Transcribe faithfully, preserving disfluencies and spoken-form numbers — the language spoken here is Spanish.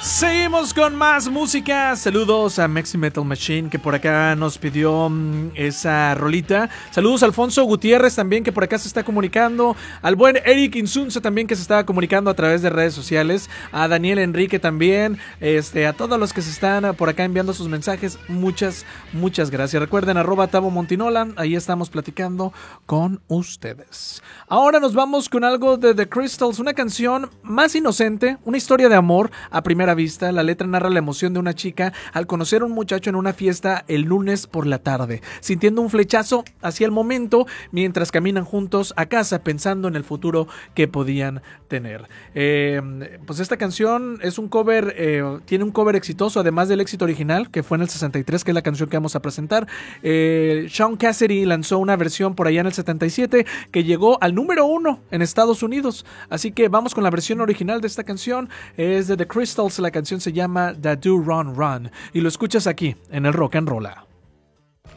Seguimos con más música. Saludos a Maxi Metal Machine, que por acá nos pidió mmm, esa rolita. Saludos a Alfonso Gutiérrez también, que por acá se está comunicando. Al buen Eric Insunza también, que se estaba comunicando a través de redes sociales. A Daniel Enrique también. Este, a todos los que se están por acá enviando sus mensajes. Muchas, muchas gracias. Recuerden, arroba Tavo Montinola. Ahí estamos platicando con ustedes. Ahora nos vamos con algo de The Crystals. Una canción más inocente. Una historia de amor a primera vista. La letra narra la emoción de una chica al conocer a un muchacho en una fiesta el lunes por la tarde, sintiendo un flechazo hacia el momento mientras caminan juntos a casa pensando en el futuro que podían tener. Eh, pues esta canción es un cover, eh, tiene un cover exitoso, además del éxito original que fue en el sesenta y tres, que es la canción que vamos a presentar. Eh, Sean Cassidy lanzó una versión por allá en el setenta y siete que llegó al número uno en Estados Unidos. Así que vamos con la versión original de esta canción. Es de The Crystals. La canción se llama The Do Run Run y lo escuchas aquí en el Rock and Rolla.